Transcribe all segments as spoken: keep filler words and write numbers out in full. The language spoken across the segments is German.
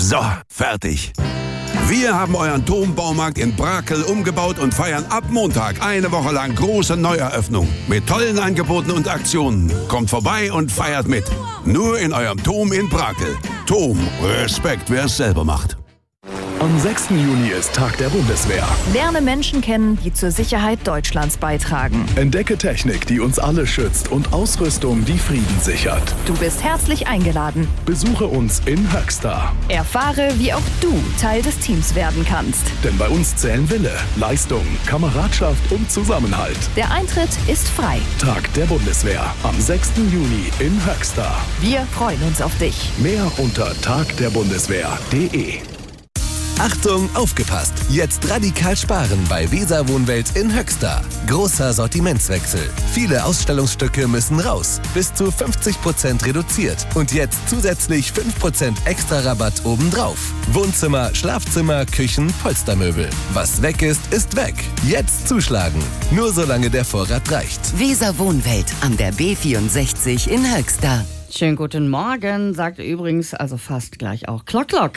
So, fertig. Wir haben euren Turmbaumarkt in Brakel umgebaut und feiern ab Montag eine Woche lang große Neueröffnung. Mit tollen Angeboten und Aktionen. Kommt vorbei und feiert mit. Nur in eurem Turm in Brakel. Turm, Respekt, wer es selber macht. Am sechsten Juni ist Tag der Bundeswehr. Lerne Menschen kennen, die zur Sicherheit Deutschlands beitragen. Entdecke Technik, die uns alle schützt und Ausrüstung, die Frieden sichert. Du bist herzlich eingeladen. Besuche uns in Höxter. Erfahre, wie auch du Teil des Teams werden kannst. Denn bei uns zählen Wille, Leistung, Kameradschaft und Zusammenhalt. Der Eintritt ist frei. Tag der Bundeswehr am sechsten Juni in Höxter. Wir freuen uns auf dich. Mehr unter tagderbundeswehr punkt de. Achtung, aufgepasst! Jetzt radikal sparen bei Weser Wohnwelt in Höxter. Großer Sortimentswechsel. Viele Ausstellungsstücke müssen raus. Bis zu fünfzig Prozent reduziert. Und jetzt zusätzlich fünf Prozent extra Rabatt obendrauf. Wohnzimmer, Schlafzimmer, Küchen, Polstermöbel. Was weg ist, ist weg. Jetzt zuschlagen. Nur solange der Vorrat reicht. Weser Wohnwelt an der B vierundsechzig in Höxter. Schönen guten Morgen, sagt übrigens, also fast gleich auch Klock Klock.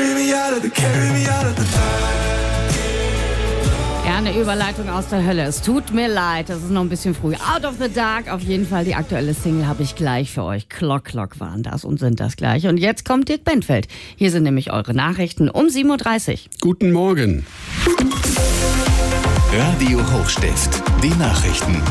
Ja, eine Überleitung aus der Hölle. Es tut mir leid, das ist noch ein bisschen früh. Out of the Dark, auf jeden Fall die aktuelle Single habe ich gleich für euch. Klock Klock waren das und sind das gleich. Und jetzt kommt Dirk Bentfeld. Hier sind nämlich eure Nachrichten um sieben Uhr dreißig. Guten Morgen. Radio Hochstift, die Nachrichten.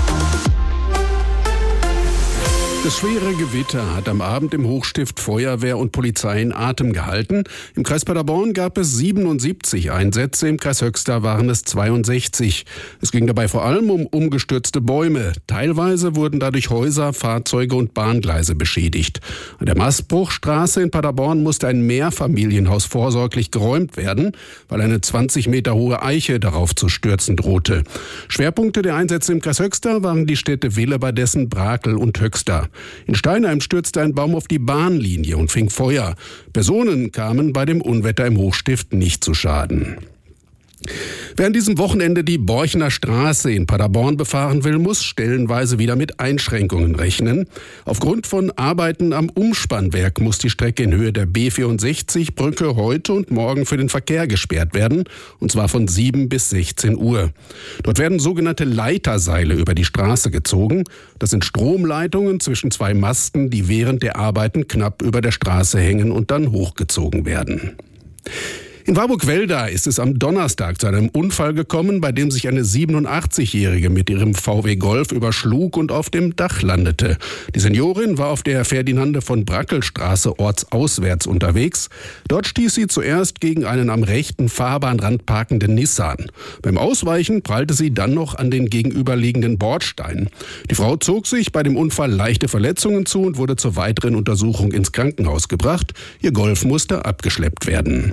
Das schwere Gewitter hat am Abend im Hochstift Feuerwehr und Polizei in Atem gehalten. Im Kreis Paderborn gab es siebenundsiebzig Einsätze, im Kreis Höxter waren es zweiundsechzig. Es ging dabei vor allem um umgestürzte Bäume. Teilweise wurden dadurch Häuser, Fahrzeuge und Bahngleise beschädigt. An der Mastbruchstraße in Paderborn musste ein Mehrfamilienhaus vorsorglich geräumt werden, weil eine zwanzig Meter hohe Eiche darauf zu stürzen drohte. Schwerpunkte der Einsätze im Kreis Höxter waren die Städte Wielebadessen, Brakel und Höxter. In Steinheim stürzte ein Baum auf die Bahnlinie und fing Feuer. Personen kamen bei dem Unwetter im Hochstift nicht zu Schaden. Wer an diesem Wochenende die Borchner Straße in Paderborn befahren will, muss stellenweise wieder mit Einschränkungen rechnen. Aufgrund von Arbeiten am Umspannwerk muss die Strecke in Höhe der B vierundsechzig Brücke heute und morgen für den Verkehr gesperrt werden, und zwar von sieben bis sechzehn Uhr. Dort werden sogenannte Leiterseile über die Straße gezogen. Das sind Stromleitungen zwischen zwei Masten, die während der Arbeiten knapp über der Straße hängen und dann hochgezogen werden. In Warburg-Welda ist es am Donnerstag zu einem Unfall gekommen, bei dem sich eine siebenundachtzigjährige mit ihrem V W Golf überschlug und auf dem Dach landete. Die Seniorin war auf der Ferdinande von Brackelstraße ortsauswärts unterwegs. Dort stieß sie zuerst gegen einen am rechten Fahrbahnrand parkenden Nissan. Beim Ausweichen prallte sie dann noch an den gegenüberliegenden Bordstein. Die Frau zog sich bei dem Unfall leichte Verletzungen zu und wurde zur weiteren Untersuchung ins Krankenhaus gebracht. Ihr Golf musste abgeschleppt werden.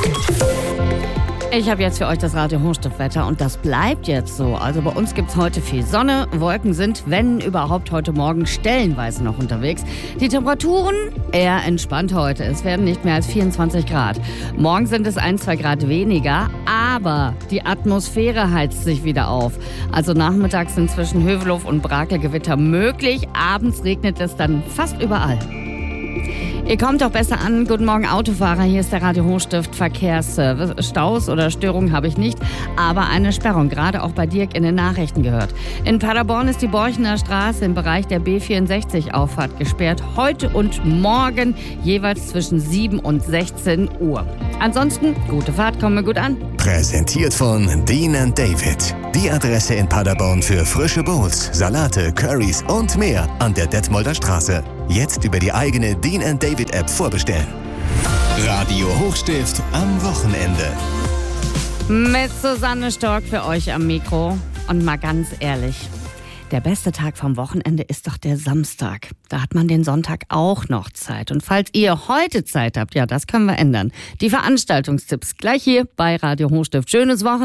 Ich habe jetzt für euch das Radio Hochstift-Wetter und das bleibt jetzt so. Also bei uns gibt es heute viel Sonne. Wolken sind, wenn überhaupt, heute Morgen stellenweise noch unterwegs. Die Temperaturen eher entspannt heute. Es werden nicht mehr als vierundzwanzig Grad. Morgen sind es ein, zwei Grad weniger, aber die Atmosphäre heizt sich wieder auf. Also nachmittags sind zwischen Hövelhof und Brakel Gewitter möglich. Abends regnet es dann fast überall. Ihr kommt doch besser an. Guten Morgen, Autofahrer. Hier ist der Radio Hochstift Verkehrsservice. Staus oder Störungen habe ich nicht, aber eine Sperrung, gerade auch bei Dirk in den Nachrichten gehört. In Paderborn ist die Borchner Straße im Bereich der B vierundsechzig Auffahrt gesperrt. Heute und morgen jeweils zwischen sieben und sechzehn Uhr. Ansonsten, gute Fahrt, kommen wir gut an. Präsentiert von Dean and David. Die Adresse in Paderborn für frische Bowls, Salate, Currys und mehr an der Detmolder Straße. Jetzt über die eigene Dean and David App vorbestellen. Radio Hochstift am Wochenende. Mit Susanne Stork für euch am Mikro. Und mal ganz ehrlich, der beste Tag vom Wochenende ist doch der Samstag. Da hat man den Sonntag auch noch Zeit. Und falls ihr heute Zeit habt, ja, das können wir ändern. Die Veranstaltungstipps gleich hier bei Radio Hochstift. Schönes Wochenende.